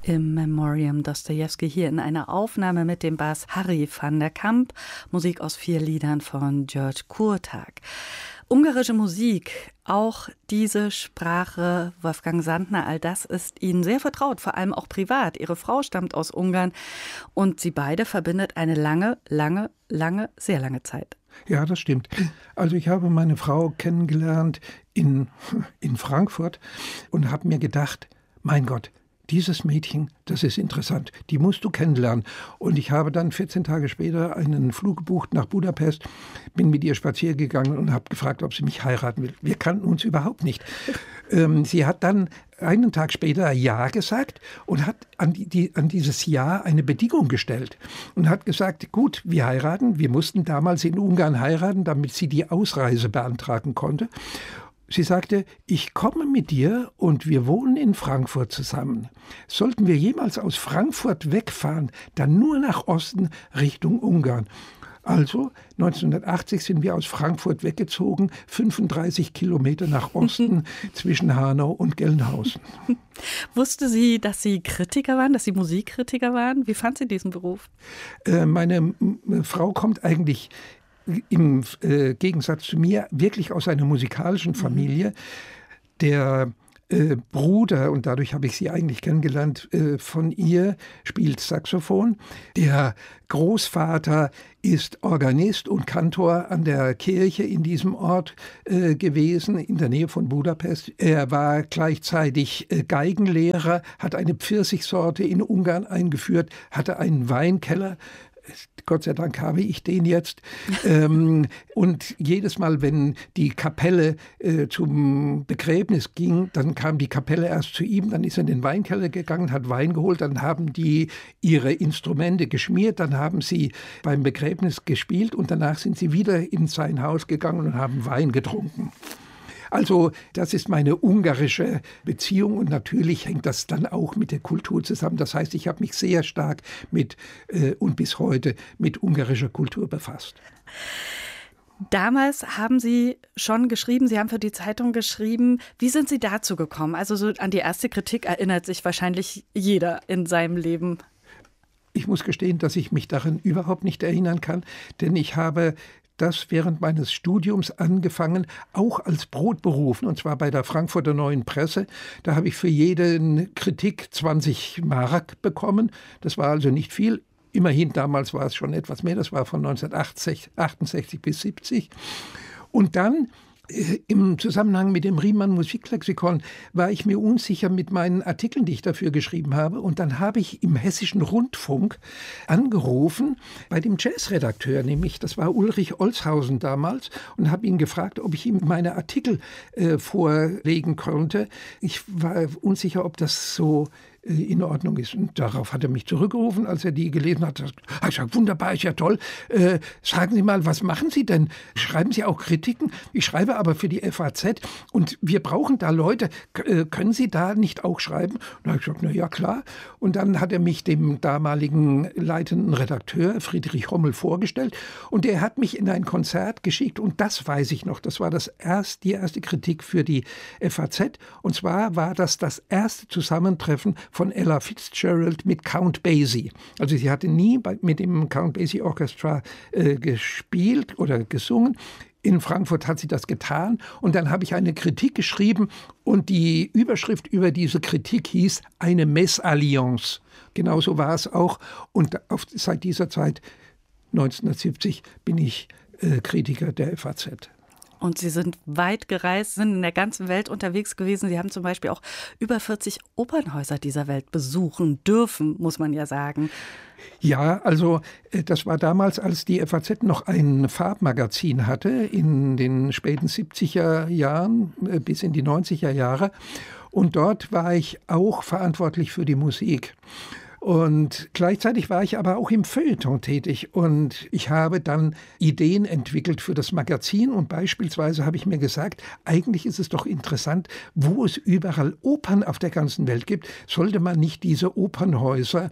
im Memoriam Dostojewski hier in einer Aufnahme mit dem Bass Harry van der Kamp, Musik aus 4 Liedern von György Kurtág. Ungarische Musik, auch diese Sprache, Wolfgang Sandner, all das ist Ihnen sehr vertraut, vor allem auch privat. Ihre Frau stammt aus Ungarn und Sie beide verbindet eine sehr lange Zeit. Ja, das stimmt. Also ich habe meine Frau kennengelernt in Frankfurt und habe mir gedacht, mein Gott, dieses Mädchen, das ist interessant, die musst du kennenlernen. Und ich habe dann 14 Tage später einen Flug gebucht nach Budapest, bin mit ihr spazieren gegangen und habe gefragt, ob sie mich heiraten will. Wir kannten uns überhaupt nicht. Sie hat dann einen Tag später Ja gesagt und hat an dieses Ja eine Bedingung gestellt und hat gesagt, gut, wir heiraten. Wir mussten damals in Ungarn heiraten, damit sie die Ausreise beantragen konnte. Sie sagte, ich komme mit dir und wir wohnen in Frankfurt zusammen. Sollten wir jemals aus Frankfurt wegfahren, dann nur nach Osten Richtung Ungarn. Also 1980 sind wir aus Frankfurt weggezogen, 35 Kilometer nach Osten zwischen Hanau und Gelnhausen. Wusste sie, dass Sie Kritiker waren, dass Sie Musikkritiker waren? Wie fand sie diesen Beruf? Meine Frau kommt eigentlich im Gegensatz zu mir wirklich aus einer musikalischen Familie. Der Bruder, und dadurch habe ich sie eigentlich kennengelernt, von ihr spielt Saxophon. Der Großvater ist Organist und Kantor an der Kirche in diesem Ort gewesen, in der Nähe von Budapest. Er war gleichzeitig Geigenlehrer, hat eine Pfirsichsorte in Ungarn eingeführt, hatte einen Weinkeller. Gott sei Dank habe ich den jetzt. Und jedes Mal, wenn die Kapelle zum Begräbnis ging, dann kam die Kapelle erst zu ihm, dann ist er in den Weinkeller gegangen, hat Wein geholt, dann haben die ihre Instrumente geschmiert, dann haben sie beim Begräbnis gespielt und danach sind sie wieder in sein Haus gegangen und haben Wein getrunken. Also das ist meine ungarische Beziehung und natürlich hängt das dann auch mit der Kultur zusammen. Das heißt, ich habe mich sehr stark und bis heute mit ungarischer Kultur befasst. Damals haben Sie schon geschrieben, Sie haben für die Zeitung geschrieben. Wie sind Sie dazu gekommen? Also so an die erste Kritik erinnert sich wahrscheinlich jeder in seinem Leben. Ich muss gestehen, dass ich mich daran überhaupt nicht erinnern kann, denn ich habe das während meines Studiums angefangen, auch als Brotberuf, und zwar bei der Frankfurter Neuen Presse. Da habe ich für jede Kritik 20 Mark bekommen. Das war also nicht viel. Immerhin, damals war es schon etwas mehr. Das war von 1968 bis 70. Und dann im Zusammenhang mit dem Riemann Musiklexikon war ich mir unsicher mit meinen Artikeln, die ich dafür geschrieben habe. Und dann habe ich im Hessischen Rundfunk angerufen bei dem Jazzredakteur, nämlich das war Ulrich Olshausen damals, und habe ihn gefragt, ob ich ihm meine Artikel vorlegen konnte. Ich war unsicher, ob das so in Ordnung ist. Und darauf hat er mich zurückgerufen, als er die gelesen hat. Ich gesagt, wunderbar, ist ja toll. Sagen Sie mal, was machen Sie denn? Schreiben Sie auch Kritiken? Ich schreibe aber für die FAZ und wir brauchen da Leute. Können Sie da nicht auch schreiben? Und da habe ich gesagt, na ja, klar. Und dann hat er mich dem damaligen leitenden Redakteur Friedrich Hommel vorgestellt und der hat mich in ein Konzert geschickt und das weiß ich noch. Das war die erste Kritik für die FAZ und zwar war das erste Zusammentreffen von Ella Fitzgerald mit Count Basie. Also sie hatte nie mit dem Count Basie Orchestra gespielt oder gesungen. In Frankfurt hat sie das getan und dann habe ich eine Kritik geschrieben und die Überschrift über diese Kritik hieß eine Messalliance. Genauso war es auch und seit dieser Zeit, 1970, bin ich Kritiker der FAZ. Und Sie sind weit gereist, sind in der ganzen Welt unterwegs gewesen. Sie haben zum Beispiel auch über 40 Opernhäuser dieser Welt besuchen dürfen, muss man ja sagen. Ja, also das war damals, als die FAZ noch ein Farbmagazin hatte, in den späten 70er Jahren bis in die 90er Jahre. Und dort war ich auch verantwortlich für die Musik. Und gleichzeitig war ich aber auch im Feuilleton tätig und ich habe dann Ideen entwickelt für das Magazin und beispielsweise habe ich mir gesagt, eigentlich ist es doch interessant, wo es überall Opern auf der ganzen Welt gibt, sollte man nicht diese Opernhäuser,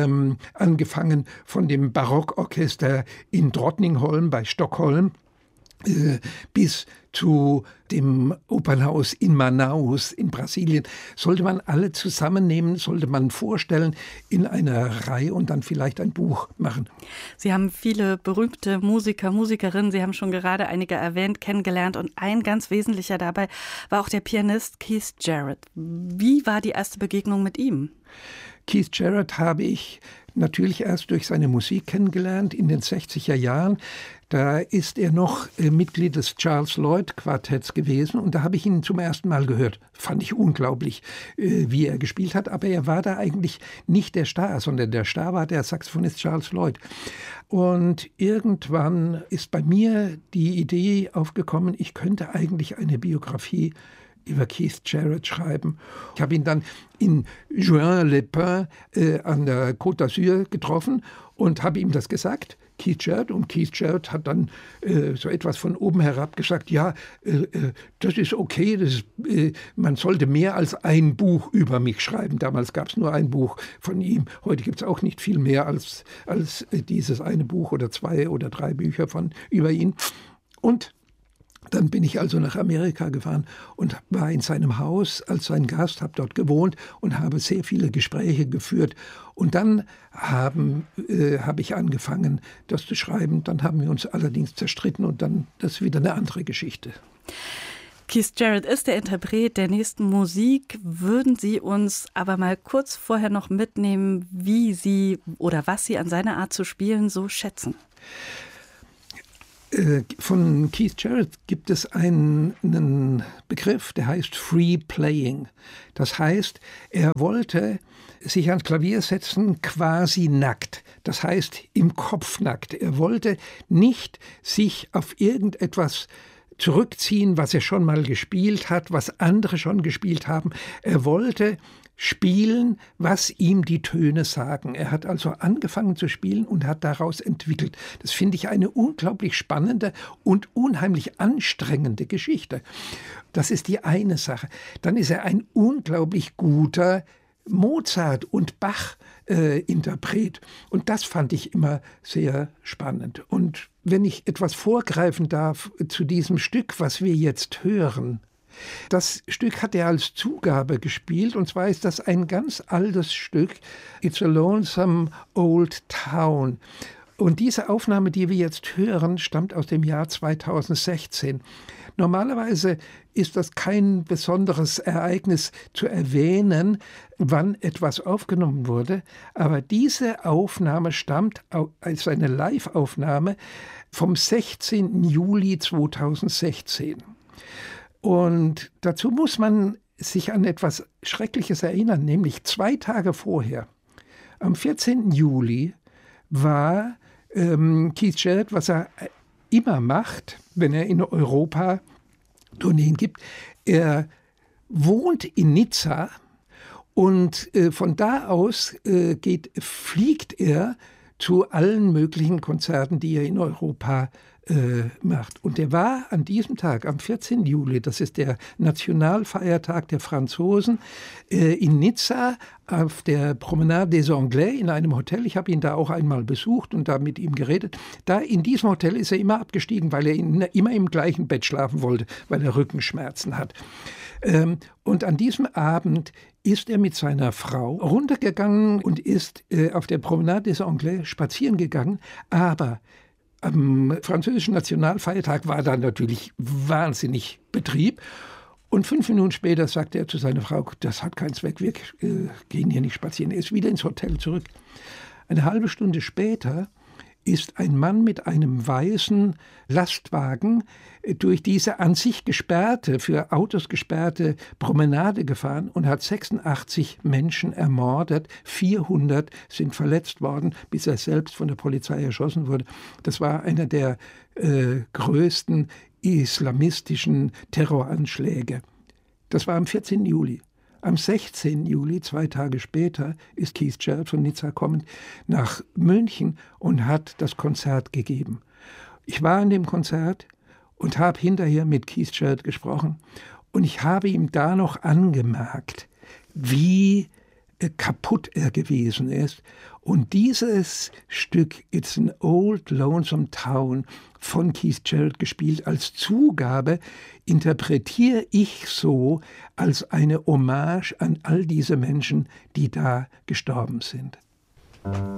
angefangen von dem Barockorchester in Drottningholm bei Stockholm, bis zu dem Opernhaus in Manaus in Brasilien, sollte man alle zusammennehmen, sollte man vorstellen in einer Reihe und dann vielleicht ein Buch machen. Sie haben viele berühmte Musiker, Musikerinnen, Sie haben schon gerade einige erwähnt, kennengelernt und ein ganz wesentlicher dabei war auch der Pianist Keith Jarrett. Wie war die erste Begegnung mit ihm? Keith Jarrett habe ich natürlich erst durch seine Musik kennengelernt in den 60er Jahren. Da ist er noch Mitglied des Charles Lloyd Quartetts gewesen und da habe ich ihn zum ersten Mal gehört. Fand ich unglaublich, wie er gespielt hat, aber er war da eigentlich nicht der Star, sondern der Star war der Saxophonist Charles Lloyd. Und irgendwann ist bei mir die Idee aufgekommen, ich könnte eigentlich eine Biografie über Keith Jarrett schreiben. Ich habe ihn dann in Juin-les-Pins an der Côte d'Azur getroffen und habe ihm das gesagt, Keith Jarrett. Und Keith Jarrett hat dann so etwas von oben herab gesagt, ja, das ist okay, man sollte mehr als ein Buch über mich schreiben. Damals gab es nur ein Buch von ihm. Heute gibt es auch nicht viel mehr als dieses eine Buch oder 2 oder 3 Bücher über ihn. Und dann bin ich also nach Amerika gefahren und war in seinem Haus als sein Gast, habe dort gewohnt und habe sehr viele Gespräche geführt. Und dann habe ich angefangen, das zu schreiben. Dann haben wir uns allerdings zerstritten und dann, das ist wieder eine andere Geschichte. Keith Jarrett ist der Interpret der nächsten Musik. Würden Sie uns aber mal kurz vorher noch mitnehmen, wie Sie oder was Sie an seiner Art zu spielen so schätzen? Von Keith Jarrett gibt es einen Begriff, der heißt Free Playing. Das heißt, er wollte sich ans Klavier setzen, quasi nackt. Das heißt, im Kopf nackt. Er wollte nicht sich auf irgendetwas zurückziehen, was er schon mal gespielt hat, was andere schon gespielt haben. Er wollte spielen, was ihm die Töne sagen. Er hat also angefangen zu spielen und hat daraus entwickelt. Das finde ich eine unglaublich spannende und unheimlich anstrengende Geschichte. Das ist die eine Sache. Dann ist er ein unglaublich guter Mozart- und Bach-Interpret. Und das fand ich immer sehr spannend. Und wenn ich etwas vorgreifen darf zu diesem Stück, was wir jetzt hören, das Stück hat er als Zugabe gespielt, und zwar ist das ein ganz altes Stück, It's a Lonesome Old Town. Und diese Aufnahme, die wir jetzt hören, stammt aus dem Jahr 2016. Normalerweise ist das kein besonderes Ereignis zu erwähnen, wann etwas aufgenommen wurde, aber diese Aufnahme stammt als eine Live-Aufnahme vom 16. Juli 2016. Und dazu muss man sich an etwas Schreckliches erinnern, nämlich 2 Tage vorher, am 14. Juli, war Keith Jarrett, was er immer macht, wenn er in Europa Tourneen gibt. Er wohnt in Nizza und von da aus fliegt er zu allen möglichen Konzerten, die er in Europa macht. Und er war an diesem Tag, am 14. Juli, das ist der Nationalfeiertag der Franzosen, in Nizza auf der Promenade des Anglais in einem Hotel. Ich habe ihn da auch einmal besucht und da mit ihm geredet. Da in diesem Hotel ist er immer abgestiegen, weil er immer im gleichen Bett schlafen wollte, weil er Rückenschmerzen hat. Und an diesem Abend ist er mit seiner Frau runtergegangen und ist auf der Promenade des Anglais spazieren gegangen, aber am französischen Nationalfeiertag war da natürlich wahnsinnig Betrieb. Und 5 Minuten später sagte er zu seiner Frau, das hat keinen Zweck, wir gehen hier nicht spazieren. Er ist wieder ins Hotel zurück. Eine halbe Stunde später ist ein Mann mit einem weißen Lastwagen durch diese an sich gesperrte, für Autos gesperrte Promenade gefahren und hat 86 Menschen ermordet. 400 sind verletzt worden, bis er selbst von der Polizei erschossen wurde. Das war einer der größten islamistischen Terroranschläge. Das war am 14. Juli. Am 16. Juli, 2 Tage später, ist Keith Jarrett von Nizza kommend nach München und hat das Konzert gegeben. Ich war an dem Konzert und habe hinterher mit Keith Jarrett gesprochen und ich habe ihm da noch angemerkt, wie kaputt er gewesen ist. Und dieses Stück It's an Old Lonesome Town von Keith Jarrett gespielt als Zugabe, interpretiere ich so als eine Hommage an all diese Menschen, die da gestorben sind.